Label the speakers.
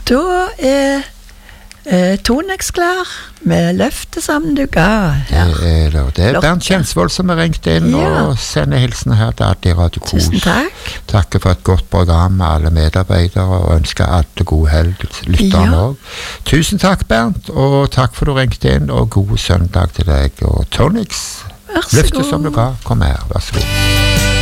Speaker 1: Da Tonix klar med løftet som du ga her.
Speaker 2: Det Bernt Kjensvold som har ringt inn og sender hilsen her til alle i Radio Kos.
Speaker 1: Tusen takk.
Speaker 2: Takker for et godt program med alle medarbeidere og ønsker alle god helg, lytterne også. Tusen takk Bernt, og takk for du ringte inn, og god søndag til deg. Og Tonix, løftet som du ga, kom her, vær så god.